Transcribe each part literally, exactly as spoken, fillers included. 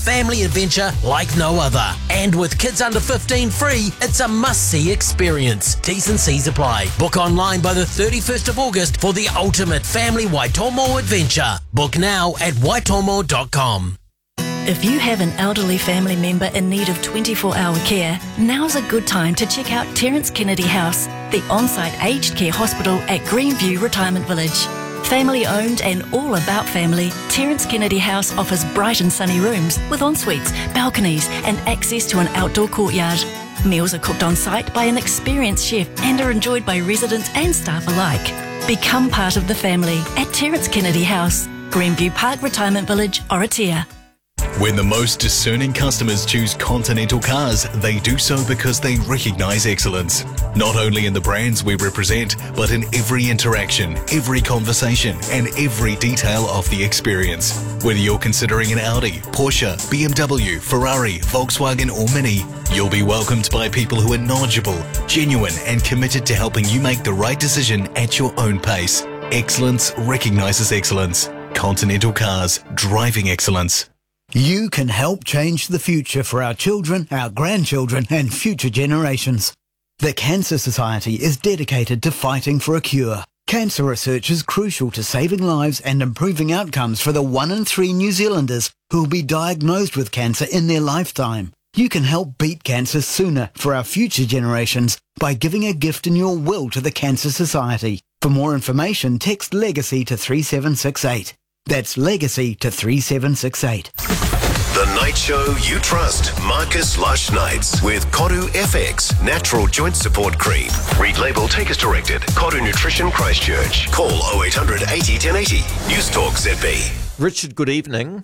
family adventure like no other. And with kids under fifteen free, it's a must-see experience. T's and C's apply. Book online by the thirty-first of August for the ultimate family Waitomo adventure. Book now at waitomo dot com. If you have an elderly family member in need of twenty-four hour care, now's a good time to check out Terence Kennedy House, the on-site aged care hospital at Greenview Retirement Village. Family owned and all about family, Terence Kennedy House offers bright and sunny rooms with en-suites, balconies and access to an outdoor courtyard. Meals are cooked on site by an experienced chef and are enjoyed by residents and staff alike. Become part of the family at Terence Kennedy House, Greenview Park Retirement Village, Oratia. When the most discerning customers choose Continental Cars, they do so because they recognise excellence. Not only in the brands we represent, but in every interaction, every conversation, and every detail of the experience. Whether you're considering an Audi, Porsche, B M W, Ferrari, Volkswagen or Mini, you'll be welcomed by people who are knowledgeable, genuine, and committed to helping you make the right decision at your own pace. Excellence recognises excellence. Continental Cars, driving excellence. You can help change the future for our children, our grandchildren and future generations. The Cancer Society is dedicated to fighting for a cure. Cancer research is crucial to saving lives and improving outcomes for the one in three New Zealanders who will be diagnosed with cancer in their lifetime. You can help beat cancer sooner for our future generations by giving a gift in your will to the Cancer Society. For more information, text LEGACY to three seven six eight. That's LEGACY to three seven six eight. The night show you trust. Marcus Lush Nights with Koru F X Natural Joint Support Cream. Read label, take as directed. Koru Nutrition Christchurch. Call oh eight hundred eighty ten eighty. News Talk Z B. Richard, good evening.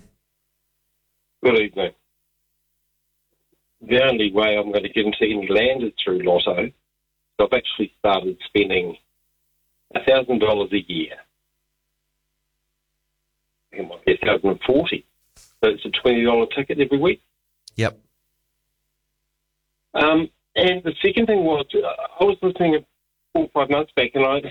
Good evening. The only way I'm going to get into any land is through Lotto. So I've actually started spending one thousand dollars a year. It might be one thousand forty. So it's a twenty dollars ticket every week. Yep. Um, and the second thing was, I was listening four or five months back, and I,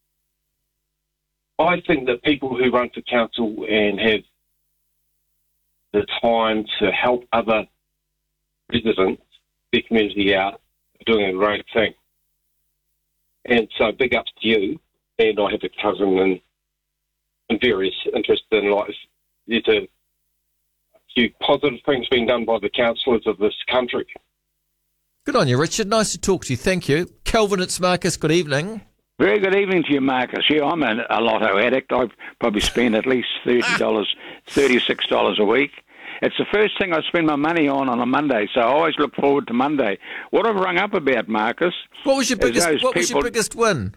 I think that people who run for council and have the time to help other residents, their community out, are doing a great thing. And so big ups to you. And I have a cousin and, and various interests in life. There's a few positive things being done by the councillors of this country. Good on you, Richard. Nice to talk to you. Thank you. Kelvin, it's Marcus. Good evening. Very good evening to you, Marcus. Yeah, I'm a, a lotto addict. I probably spend at least thirty dollars, thirty-six dollars a week. It's the first thing I spend my money on on a Monday, so I always look forward to Monday. What I've rung up about, Marcus... What was your biggest, what people, was your biggest win?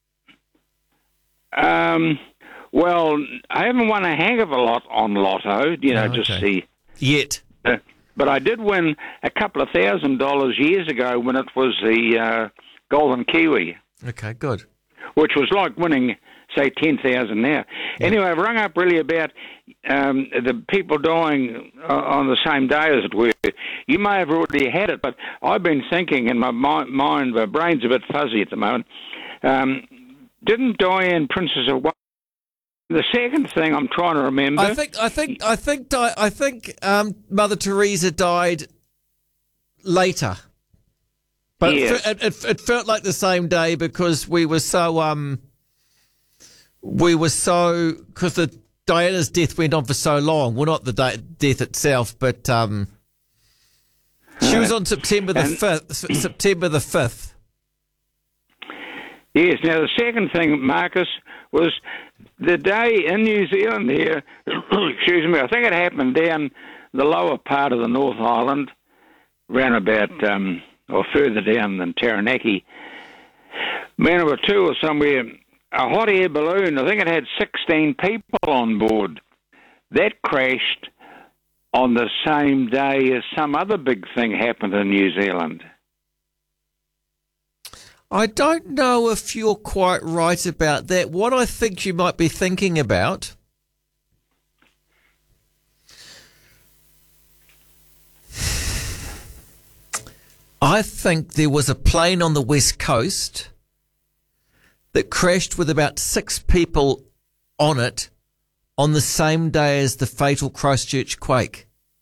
Um, well, I haven't won a hang of a lot on Lotto, you know, Oh, okay. just the... Yet. Uh, but I did win a couple of thousand dollars years ago when it was the uh, Golden Kiwi, Okay, good. which was like winning, say, ten thousand now. Yeah. Anyway, I've rung up really about um, the people dying uh, on the same day, as it were. You may have already had it, but I've been thinking, and my mi- mind, my brain's a bit fuzzy at the moment. Um, didn't Diane, Princess of Wales? The second thing I'm trying to remember. I think, I think, I think, Di- I think um, Mother Teresa died later, but Yes. it, it, it felt like the same day because we were so, um, we were so because the Diana's death went on for so long. Well, not the di- death itself, but um, she was on September the fifth. September the fifth. Yes. Now, the second thing, Marcus, was the day in New Zealand here, excuse me, I think it happened down the lower part of the North Island, round about, um, or further down than Taranaki. Manawatu or somewhere, a hot air balloon, I think it had sixteen people on board. That crashed on the same day as some other big thing happened in New Zealand. I don't know if you're quite right about that. What I think you might be thinking about I think there was a plane on the west coast that crashed with about six people on it on the same day as the fatal Christchurch quake.